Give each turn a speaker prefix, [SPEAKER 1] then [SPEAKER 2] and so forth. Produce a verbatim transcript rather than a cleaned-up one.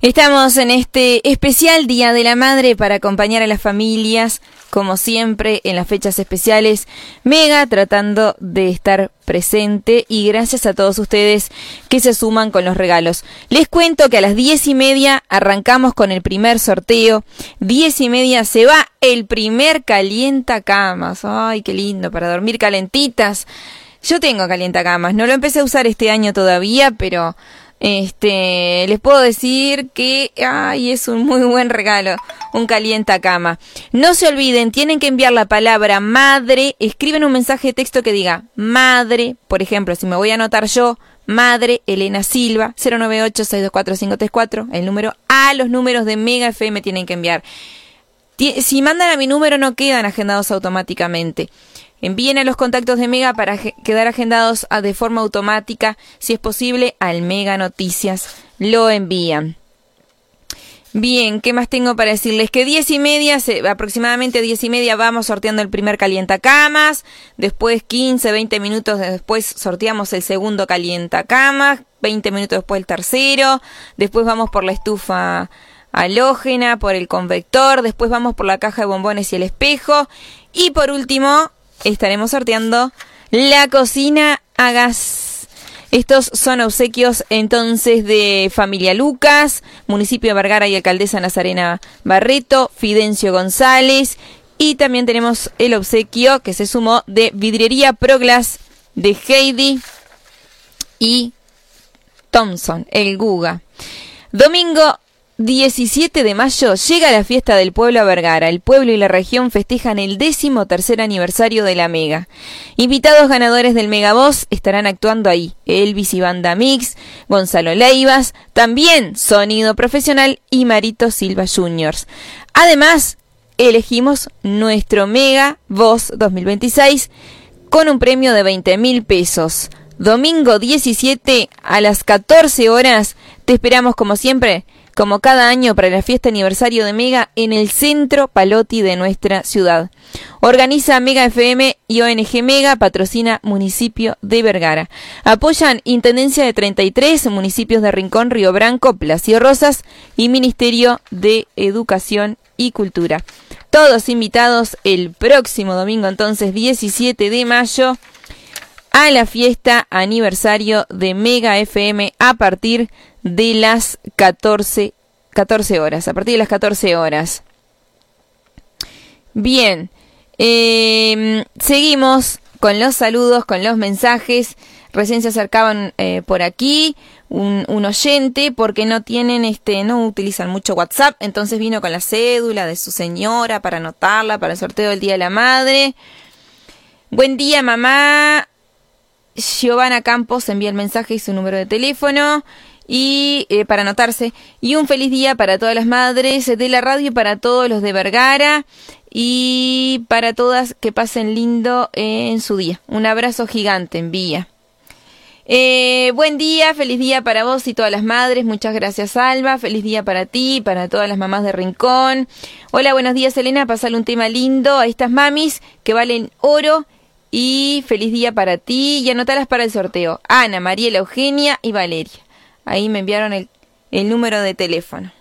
[SPEAKER 1] Estamos en este especial Día de la Madre para acompañar a las familias, como siempre, en las fechas especiales. Mega tratando de estar presente y gracias a todos ustedes que se suman con los regalos. Les cuento que a las diez y media arrancamos con el primer sorteo. Diez y media se va el primer calientacamas. Ay, qué lindo, para dormir calentitas. Yo tengo calientacamas, no lo empecé a usar este año todavía, pero... Este, les puedo decir que ay, es un muy buen regalo, un calientacama. No se olviden, tienen que enviar la palabra madre, escriben un mensaje de texto que diga madre, por ejemplo, si me voy a anotar yo, madre Elena Silva, cero nueve ocho, seis dos cuatro, cinco tres cuatro, el número a los números de Mega F M tienen que enviar. Si mandan a mi número no quedan agendados automáticamente. Envíen a los contactos de Mega para quedar agendados de forma automática. Si es posible, al Mega Noticias lo envían. Bien, ¿qué más tengo para decirles? Que diez y media, aproximadamente diez y media, vamos sorteando el primer calientacamas. Después, quince, veinte minutos después, sorteamos el segundo calientacamas. veinte minutos después, el tercero. Después vamos por la estufa halógena, por el convector. Después vamos por la caja de bombones y el espejo. Y por último... estaremos sorteando la cocina a gas. Estos son obsequios entonces de Familia Lucas, Municipio de Vergara y Alcaldesa Nazarena Barreto, Fidencio González. Y también tenemos el obsequio que se sumó de Vidriería Proglass de Heidi y Thompson, el Guga. Domingo diecisiete de mayo llega la fiesta del pueblo a Vergara. El pueblo y la región festejan el décimo tercer aniversario de la Mega. Invitados ganadores del Mega Voz estarán actuando ahí. Elvis y Banda Mix, Gonzalo Leivas, también Sonido Profesional y Marito Silva Juniors. Además, elegimos nuestro Mega Voz dos mil veintiséis con un premio de veinte mil pesos. Domingo diecisiete a las catorce horas te esperamos como siempre, como cada año para la fiesta aniversario de Mega en el Centro Palotti de nuestra ciudad. Organiza Mega F M y O N G Mega, patrocina Municipio de Vergara. Apoyan Intendencia de treinta y tres, municipios de Rincón, Río Branco, Placio Rosas y Ministerio de Educación y Cultura. Todos invitados el próximo domingo, entonces diecisiete de mayo, a la fiesta aniversario de Mega F M a partir de las catorce, catorce horas, a partir de las catorce horas. Bien, eh, seguimos con los saludos, con los mensajes. Recién se acercaban eh, por aquí un, un oyente porque no tienen, este, no utilizan mucho WhatsApp, entonces vino con la cédula de su señora para anotarla para el sorteo del Día de la Madre. Buen día, mamá. Giovanna Campos envía el mensaje y su número de teléfono y eh, para anotarse. Y un feliz día para todas las madres de la radio, para todos los de Vergara y para todas que pasen lindo en su día. Un abrazo gigante envía. Eh, buen día, feliz día para vos y todas las madres. Muchas gracias, Alba. Feliz día para ti, para todas las mamás de Rincón. Hola, buenos días, Elena. Pasale un tema lindo a estas mamis que valen oro. Y feliz día para ti. Y anotalas para el sorteo. Ana, Mariela, Eugenia y Valeria. Ahí me enviaron el, el número de teléfono.